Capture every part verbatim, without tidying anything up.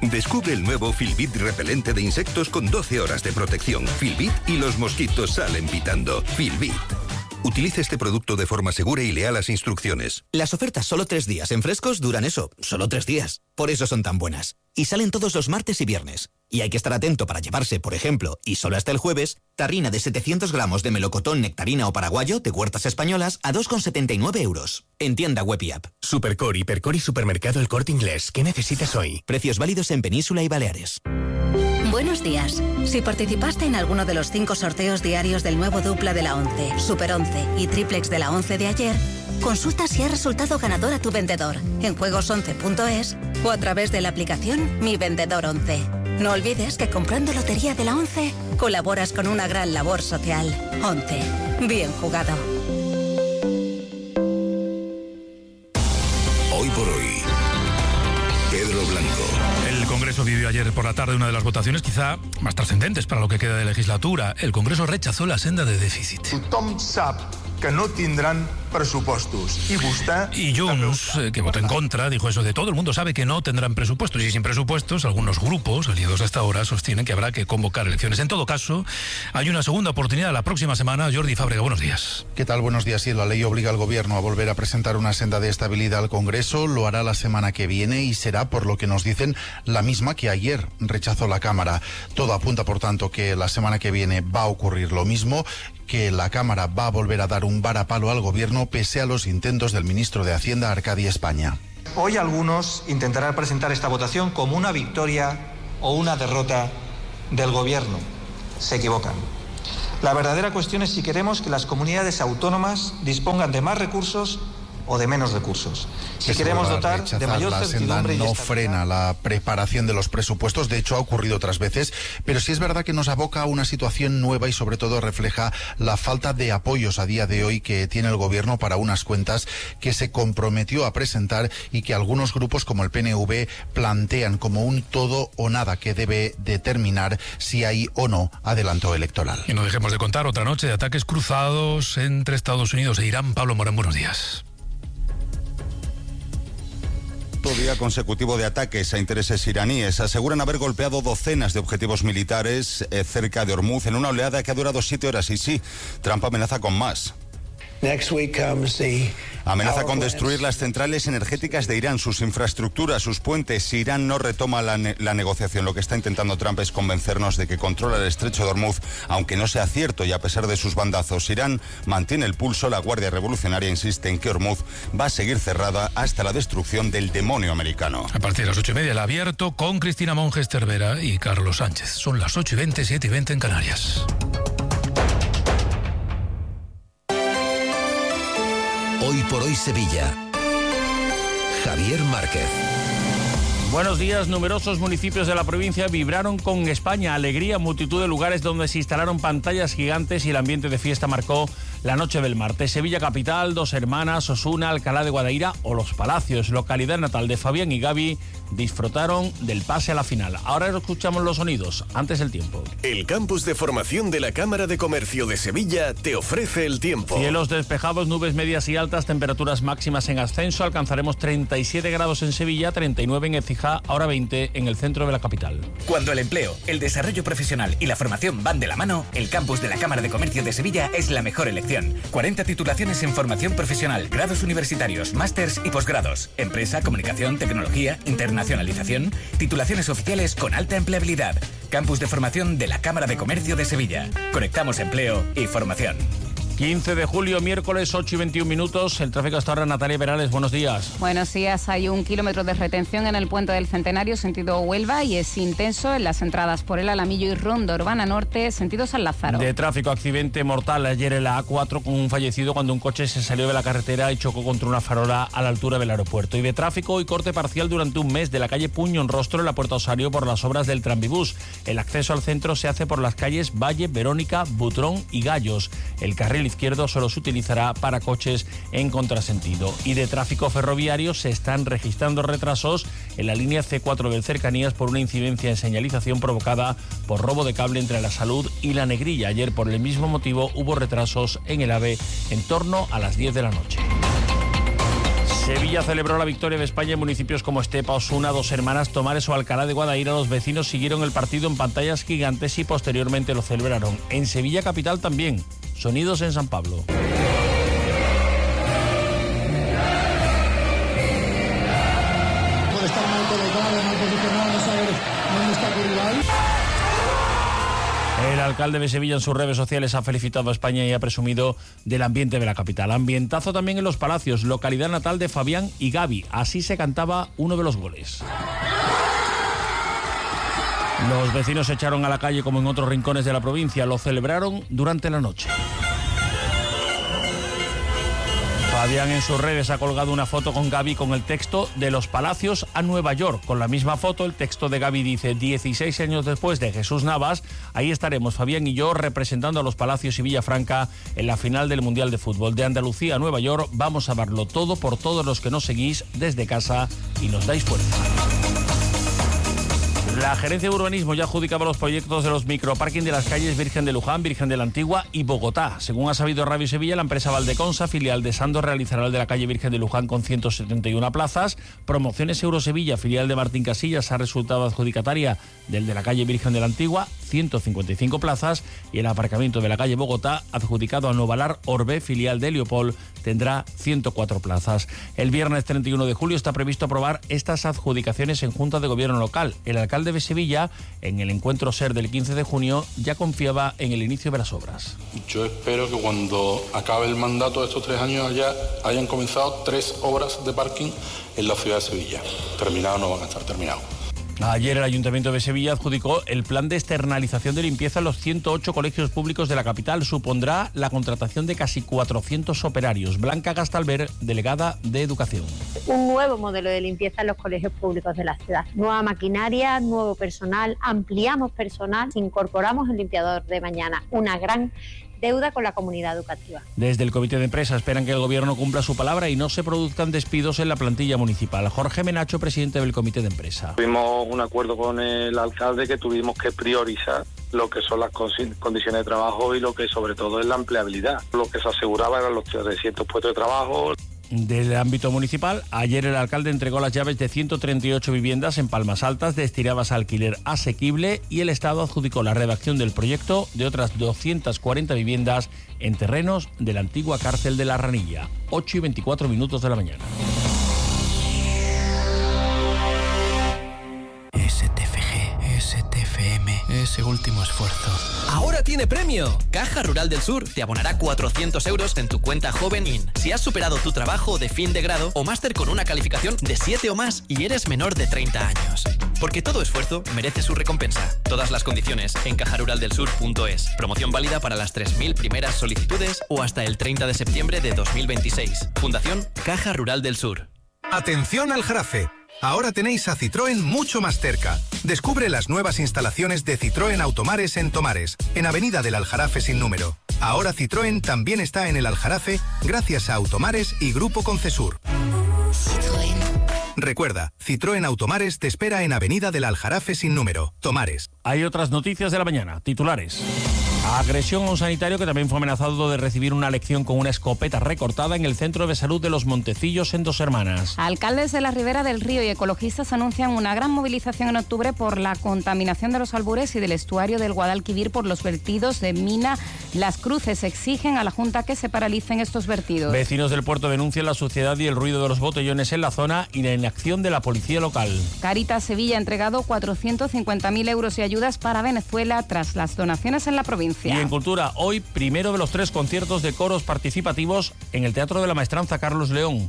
Descubre el nuevo Filbit repelente de insectos con doce horas de protección. Filbit y los mosquitos salen pitando. Filbit. Utilice este producto de forma segura y lea las instrucciones. Las ofertas solo tres días en Frescos duran eso, solo tres días. Por eso son tan buenas. Y salen todos los martes y viernes. Y hay que estar atento para llevarse, por ejemplo, y solo hasta el jueves, tarrina de setecientos gramos de melocotón, nectarina o paraguayo de Huertas Españolas a dos con setenta y nueve euros. En tienda web y app. Supercore, Hipercore y Supermercado El Corte Inglés. ¿Qué necesitas hoy? Precios válidos en Península y Baleares. Buenos días. Si participaste en alguno de los cinco sorteos diarios del nuevo dupla de la once, Super once y Triplex de la once de ayer, consulta si ha resultado ganador a tu vendedor en juegos once punto es o a través de la aplicación Mi Vendedor once. No olvides que comprando Lotería de la once colaboras con una gran labor social. once. Bien jugado. Hoy por hoy, Pedro Blanco. El Congreso vivió ayer por la tarde una de las votaciones quizá más trascendentes para lo que queda de legislatura. El Congreso rechazó la senda de déficit. Tothom sap que no tindran presupuestos. Y vostè... Y Junts, eh, que votó en contra, dijo eso de todo el mundo sabe que no tendrán presupuestos. Y sin presupuestos, algunos grupos, aliados hasta ahora, sostienen que habrá que convocar elecciones. En todo caso, hay una segunda oportunidad la próxima semana. Jordi Fábrega, buenos días. ¿Qué tal? Buenos días. Sí, la ley obliga al Gobierno a volver a presentar una senda de estabilidad al Congreso. Lo hará la semana que viene y será, por lo que nos dicen, la misma que ayer rechazó la Cámara. Todo apunta, por tanto, que la semana que viene va a ocurrir lo mismo, que la Cámara va a volver a dar un varapalo al Gobierno pese a los intentos del ministro de Hacienda, Arcadi España. Hoy algunos intentarán presentar esta votación como una victoria o una derrota del Gobierno. Se equivocan. La verdadera cuestión es si queremos que las comunidades autónomas dispongan de más recursos o de menos recursos. Si queremos dotar de mayor certidumbre y no frena la preparación de los presupuestos, de hecho ha ocurrido otras veces, pero sí es verdad que nos aboca a una situación nueva y sobre todo refleja la falta de apoyos a día de hoy que tiene el Gobierno para unas cuentas que se comprometió a presentar y que algunos grupos como el P N V plantean como un todo o nada que debe determinar si hay o no adelanto electoral. Y no dejemos de contar otra noche de ataques cruzados entre Estados Unidos e Irán. Pablo Morán, buenos días. Día consecutivo de ataques a intereses iraníes. Aseguran haber golpeado docenas de objetivos militares eh, cerca de Hormuz en una oleada que ha durado siete horas. Y sí, Trump amenaza con más. Amenaza con destruir las centrales energéticas de Irán, sus infraestructuras, sus puentes. Si Irán no retoma la, ne- la negociación, lo que está intentando Trump es convencernos de que controla el estrecho de Hormuz, aunque no sea cierto y a pesar de sus bandazos. Irán mantiene el pulso. La Guardia Revolucionaria insiste en que Hormuz va a seguir cerrada hasta la destrucción del demonio americano. A partir de las ocho y media el abierto con Cristina Monges Cervera y Carlos Sánchez. Son las ocho y veinte, siete y veinte en Canarias. Hoy por hoy Sevilla. Javier Márquez. Buenos días. Numerosos municipios de la provincia vibraron con España. Alegría, multitud de lugares donde se instalaron pantallas gigantes y el ambiente de fiesta marcó la noche del martes. Sevilla capital, Dos Hermanas, Osuna, Alcalá de Guadaira o Los Palacios, localidad natal de Fabián y Gaby, disfrutaron del pase a la final. Ahora escuchamos los sonidos, antes el tiempo. El campus de formación de la Cámara de Comercio de Sevilla te ofrece el tiempo. Cielos despejados, nubes medias y altas, temperaturas máximas en ascenso. Alcanzaremos treinta y siete grados en Sevilla, treinta y nueve en Écija, ahora veinte en el centro de la capital. Cuando el empleo, el desarrollo profesional y la formación van de la mano, el campus de la Cámara de Comercio de Sevilla es la mejor elección. cuarenta titulaciones en formación profesional, grados universitarios, másters y posgrados, empresa, comunicación, tecnología, internacionalización, titulaciones oficiales con alta empleabilidad. Campus de formación de la Cámara de Comercio de Sevilla. Conectamos empleo y formación. quince de julio, miércoles, ocho y veintiún minutos. El tráfico hasta ahora, Natalia Perales, buenos días. Buenos días. Hay un kilómetro de retención en el puente del Centenario, sentido Huelva, y es intenso en las entradas por el Alamillo y Ronda Urbana Norte, sentido San Lázaro. De tráfico, accidente mortal ayer en la A cuatro con un fallecido cuando un coche se salió de la carretera y chocó contra una farola a la altura del aeropuerto. Y de tráfico, hoy corte parcial durante un mes de la calle Puño en Rostro en la Puerta Osario por las obras del Tranvibús. El acceso al centro se hace por las calles Valle, Verónica, Butrón y Gallos. El carril izquierdo solo se utilizará para coches en contrasentido. Y de tráfico ferroviario se están registrando retrasos en la línea C cuatro del Cercanías por una incidencia en señalización provocada por robo de cable entre La Salud y La Negrilla. Ayer, por el mismo motivo, hubo retrasos en el AVE en torno a las diez de la noche. Sevilla celebró la victoria de España en municipios como Estepa, Osuna, Dos Hermanas, Tomares o Alcalá de Guadaira. Los vecinos siguieron el partido en pantallas gigantes y posteriormente lo celebraron. En Sevilla capital también. Sonidos en San Pablo. Por estar mal colocado, mal posicionado, no saber dónde está tu rival. El alcalde de Sevilla en sus redes sociales ha felicitado a España y ha presumido del ambiente de la capital. Ambientazo también en Los Palacios, localidad natal de Fabián y Gaby. Así se cantaba uno de los goles. Los vecinos se echaron a la calle como en otros rincones de la provincia. Lo celebraron durante la noche. Fabián en sus redes ha colgado una foto con Gaby con el texto de Los Palacios a Nueva York. Con la misma foto, el texto de Gaby dice: dieciséis años después de Jesús Navas, ahí estaremos Fabián y yo representando a Los Palacios y Villafranca en la final del Mundial de Fútbol. De Andalucía a Nueva York, vamos a darlo todo por todos los que nos seguís desde casa y nos dais fuerza. La Gerencia de Urbanismo ya adjudicaba los proyectos de los microparking de las calles Virgen de Luján, Virgen de la Antigua y Bogotá. Según ha sabido Radio Sevilla, la empresa Valdeconsa, filial de Sando, realizará el de la calle Virgen de Luján con ciento setenta y una plazas. Promociones Eurosevilla, filial de Martín Casillas, ha resultado adjudicataria del de la calle Virgen de la Antigua, ciento cincuenta y cinco plazas. Y el aparcamiento de la calle Bogotá, adjudicado a Novalar Orbe, filial de Heliopol, tendrá ciento cuatro plazas. El viernes treinta y uno de julio está previsto aprobar estas adjudicaciones en Junta de Gobierno local. El alcalde de Sevilla, en el encuentro SER del quince de junio, ya confiaba en el inicio de las obras. Yo espero que cuando acabe el mandato de estos tres años ya hayan comenzado tres obras de parking en la ciudad de Sevilla. Terminados no van a estar terminados. Ayer el Ayuntamiento de Sevilla adjudicó el plan de externalización de limpieza en los ciento ocho colegios públicos de la capital. Supondrá la contratación de casi cuatrocientos operarios. Blanca Gastalver, delegada de Educación. Un nuevo modelo de limpieza en los colegios públicos de la ciudad. Nueva maquinaria, nuevo personal, ampliamos personal, incorporamos el limpiador de mañana. Una gran deuda con la comunidad educativa. Desde el comité de empresa esperan que el gobierno cumpla su palabra y no se produzcan despidos en la plantilla municipal. Jorge Menacho, presidente del comité de empresa. Tuvimos un acuerdo con el alcalde que tuvimos que priorizar lo que son las condiciones de trabajo y lo que sobre todo es la empleabilidad. Lo que se aseguraba eran los trescientos puestos de trabajo. Del ámbito municipal, ayer el alcalde entregó las llaves de ciento treinta y ocho viviendas en Palmas Altas destinadas a alquiler asequible y el Estado adjudicó la redacción del proyecto de otras doscientas cuarenta viviendas en terrenos de la antigua cárcel de La Ranilla. ocho y veinticuatro minutos de la mañana. S T F G, S T F M, ese último esfuerzo. ¡Ahora tiene premio! Caja Rural del Sur te abonará cuatrocientos euros en tu cuenta Joven In si has superado tu trabajo de fin de grado o máster con una calificación de siete o más y eres menor de treinta años. Porque todo esfuerzo merece su recompensa. Todas las condiciones en caja rural del sur punto es. Promoción válida para las tres mil primeras solicitudes o hasta el treinta de septiembre de dos mil veintiséis. Fundación Caja Rural del Sur. Atención al Jarafe. Ahora tenéis a Citroën mucho más cerca. Descubre las nuevas instalaciones de Citroën Automares en Tomares, en Avenida del Aljarafe sin número. Ahora Citroën también está en el Aljarafe gracias a Automares y Grupo Concesur. Citroën. Recuerda, Citroën Automares te espera en Avenida del Aljarafe sin número, Tomares. Hay otras noticias de la mañana, titulares. Agresión a un sanitario que también fue amenazado de recibir una lección con una escopeta recortada en el Centro de Salud de Los Montecillos en Dos Hermanas. Alcaldes de la Ribera del Río y ecologistas anuncian una gran movilización en octubre por la contaminación de los albures y del estuario del Guadalquivir por los vertidos de Mina Las Cruces. Exigen a la Junta que se paralicen estos vertidos. Vecinos del puerto denuncian la suciedad y el ruido de los botellones en la zona y la inacción de la policía local. Caritas Sevilla ha entregado cuatrocientos cincuenta mil euros y ayudas para Venezuela tras las donaciones en la provincia. Y en cultura, hoy primero de los tres conciertos de coros participativos en el Teatro de la Maestranza Carlos León.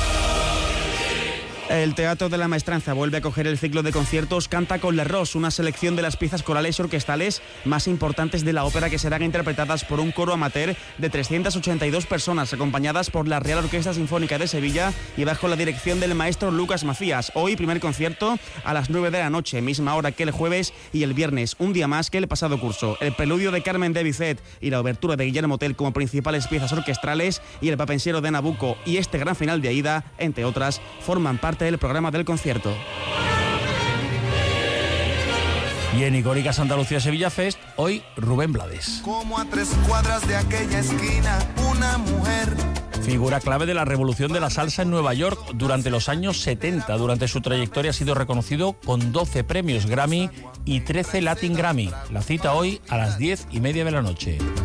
El Teatro de la Maestranza vuelve a coger el ciclo de conciertos Canta con l'Arròs, una selección de las piezas corales y orquestales más importantes de la ópera que serán interpretadas por un coro amateur de trescientas ochenta y dos personas, acompañadas por la Real Orquesta Sinfónica de Sevilla y bajo la dirección del maestro Lucas Macías. Hoy primer concierto a las nueve de la noche, misma hora que el jueves y el viernes, un día más que el pasado curso. El preludio de Carmen de Bizet y la obertura de Guillermo Tell como principales piezas orquestales y el Papensero de Nabucco y este gran final de Aida, entre otras, forman parte del programa del concierto. Y en Icónicas Andalucía Sevilla Fest, hoy Rubén Blades. Como a tres cuadras de aquella esquina, una mujer Figura clave de la revolución de la salsa en Nueva York durante los años setenta. Durante su trayectoria ha sido reconocido con doce premios Grammy y trece Latin Grammy. La cita hoy a las diez y media de la noche.